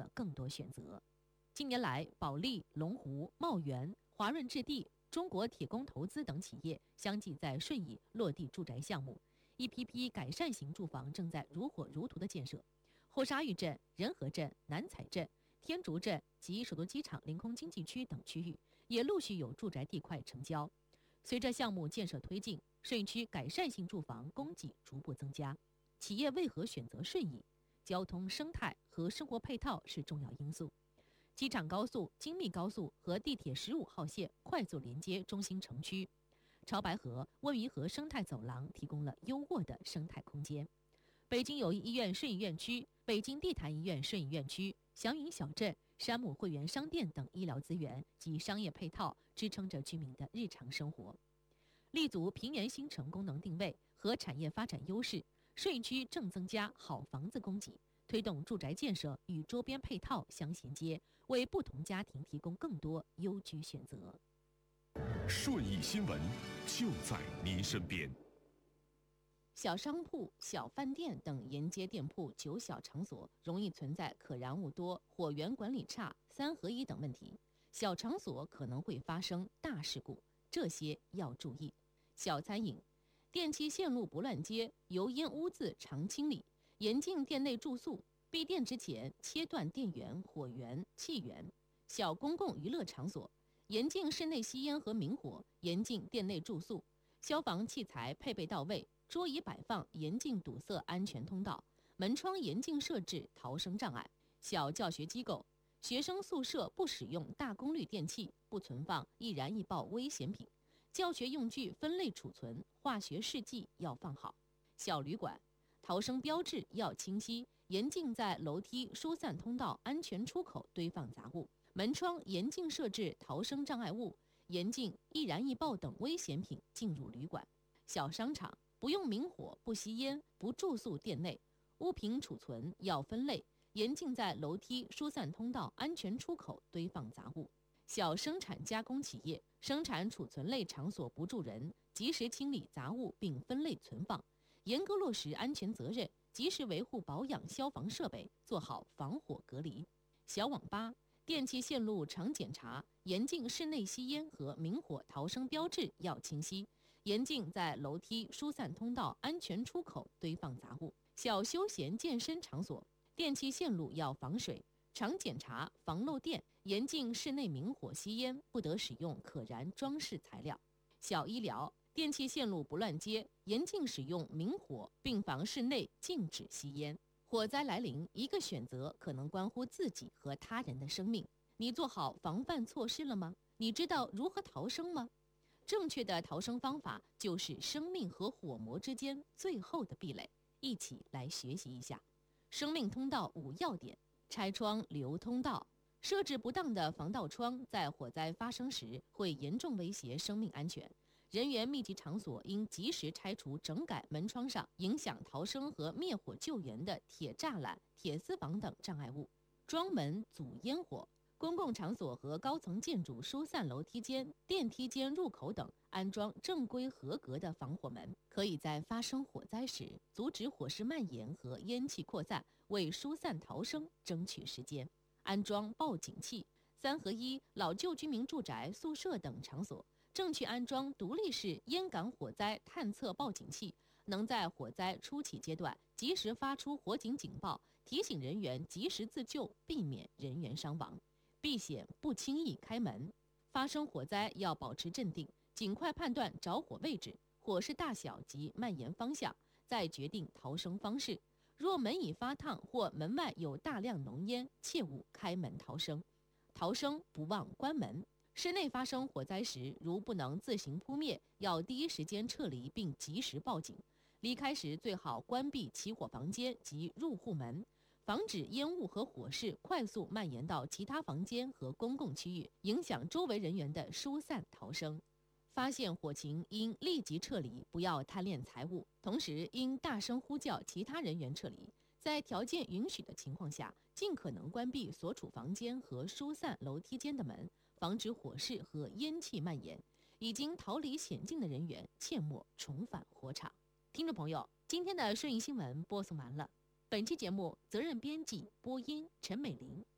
了更多选择。近年来，保利、龙湖、茂源、华润置地、中国铁工投资等企业相继在顺义落地住宅项目，一批批改善型住房正在如火如荼的建设。后沙峪镇、仁和镇、南彩镇、天竺镇及首都机场临空经济区等区域也陆续有住宅地块成交。随着项目建设推进，顺义区改善性住房供给逐步增加。企业为何选择顺义？交通、生态和生活配套是重要因素。机场高速、京密高速和地铁15号线快速连接中心城区。潮白河、温榆河生态走廊提供了优渥的生态空间。北京友谊医院顺义院区、北京地坛医院顺义院区、祥云小镇、山姆会员商店等医疗资源及商业配套支撑着居民的日常生活。立足平原新城功能定位和产业发展优势，顺义区正增加好房子供给，推动住宅建设与周边配套相衔接，为不同家庭提供更多优居选择。 顺义新闻就在您身边。 小商铺、小饭店等沿街店铺、酒小场所容易存在可燃物多、火源管理差、3合1等问题，小场所可能会发生大事故，这些要注意。小餐饮，电器线路不乱接，油烟污渍常清理，严禁店内住宿，闭店之前切断电源、火源、气源。小公共娱乐场所，严禁室内吸烟和明火，严禁店内住宿，消防器材配备到位，桌椅摆放严禁堵塞安全通道，门窗严禁设置逃生障碍。小教学机构，学生宿舍不使用大功率电器，不存放易燃易爆危险品，教学用具分类储存，化学试剂要放好。小旅馆，逃生标志要清晰，严禁在楼梯、疏散通道、安全出口堆放杂物，门窗严禁设置逃生障碍物，严禁易燃易爆等危险品进入旅馆。小商场，不用明火，不吸烟，不住宿店内，物品储存要分类，严禁在楼梯、疏散通道、安全出口堆放杂物。小生产加工企业，生产储存类场所不住人，及时清理杂物并分类存放，严格落实安全责任，及时维护保养消防设备，做好防火隔离。小网吧，电气线路常检查，严禁室内吸烟和明火逃生标志要清晰，严禁在楼梯、疏散通道、安全出口堆放杂物。小休闲健身场所，电气线路要防水，常检查防漏电，严禁室内明火吸烟，不得使用可燃装饰材料。小医疗，电气线路不乱接，严禁使用明火，病房室内禁止吸烟。火灾来临，一个选择可能关乎自己和他人的生命，你做好防范措施了吗？你知道如何逃生吗？正确的逃生方法就是生命和火魔之间最后的壁垒，一起来学习一下。生命通道5要点：拆窗留通道。设置不当的防盗窗在火灾发生时会严重威胁生命安全，人员密集场所应及时拆除整改门窗上影响逃生和灭火救援的铁栅栏、铁丝网等障碍物，装门阻烟火。公共场所和高层建筑疏散楼梯间、电梯间入口等安装正规合格的防火门，可以在发生火灾时阻止火势蔓延和烟气扩散，为疏散逃生争取时间。安装报警器，3合1老旧居民住宅、宿舍等场所正确安装独立式烟感火灾探测报警器，能在火灾初期阶段及时发出火警警报，提醒人员及时自救，避免人员伤亡。避险不轻易开门，发生火灾要保持镇定，尽快判断着火位置、火势大小及蔓延方向，再决定逃生方式。若门已发烫或门外有大量浓烟，切勿开门逃生。逃生不忘关门。室内发生火灾时，如不能自行扑灭，要第一时间撤离并及时报警。离开时最好关闭起火房间及入户门，防止烟雾和火势快速蔓延到其他房间和公共区域，影响周围人员的疏散逃生。发现火情应立即撤离，不要贪恋财物，同时应大声呼叫其他人员撤离。在条件允许的情况下，尽可能关闭所处房间和疏散楼梯间的门，防止火势和烟气蔓延。已经逃离险境的人员切莫重返火场。听众朋友，今天的顺义新闻播送完了。本期节目责任编辑播音陈美玲。